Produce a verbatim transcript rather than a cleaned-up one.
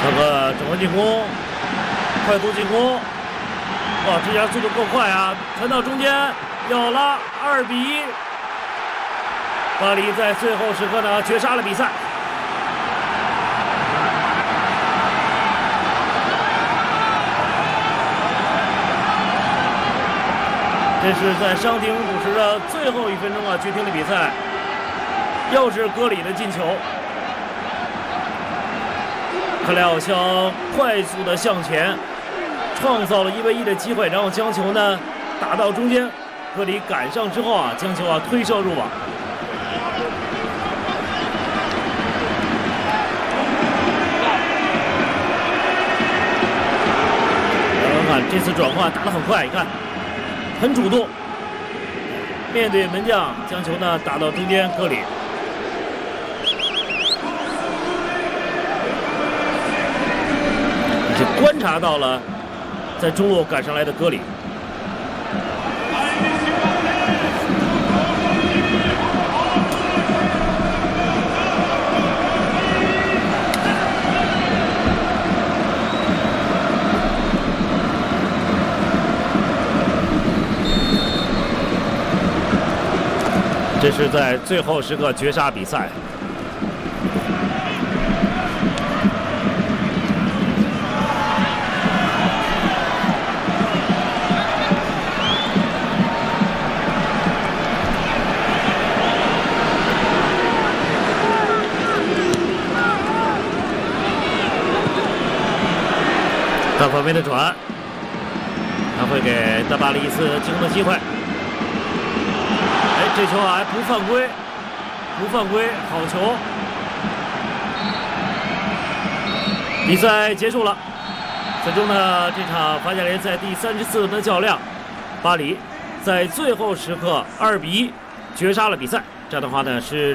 这个整个进攻，快速进攻，哇，这下速度够快啊！传到中间，有了二比一。巴黎在最后时刻呢绝杀了比赛。这是在伤停补时的最后一分钟啊，决定了比赛。又是戈里的进球。克莱奥肖快速的向前，创造了一 v 一的机会，然后将球呢打到中间，戈里赶上之后啊，将球啊推射入网。看看这次转换打得很快，你看很主动，面对门将将球呢打到中间，戈里。观察到了在中路赶上来的戈里，这是在最后时刻绝杀比赛。单方面的转，他会给大巴黎一次进攻的机会。哎，这球还不犯规，不犯规，好球！比赛结束了，最终呢，这场法甲联赛第三十四轮的较量，巴黎在最后时刻二比一绝杀了比赛。这样的话呢是。